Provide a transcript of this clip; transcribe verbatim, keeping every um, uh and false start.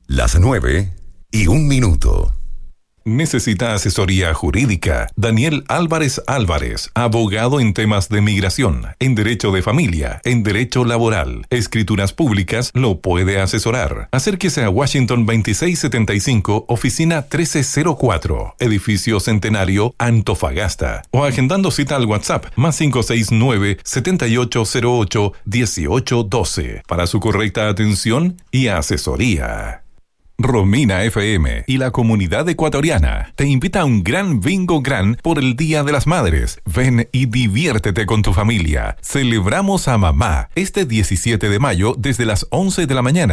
Las nueve y un minuto. ¿Necesita asesoría jurídica? Daniel Álvarez Álvarez, abogado en temas de migración, en derecho de familia, en derecho laboral, escrituras públicas, lo puede asesorar. Acérquese a Washington veintiséis setenta y cinco, oficina trece cero cuatro, edificio Centenario, Antofagasta. O agendando cita al WhatsApp, más cinco seis nueve, siete ocho cero ocho, uno ocho uno dos, para su correcta atención y asesoría. Romina F M y la comunidad ecuatoriana te invita a un gran bingo gran por el Día de las Madres. Ven y diviértete con tu familia. Celebramos a mamá este diecisiete de mayo desde las once de la mañana.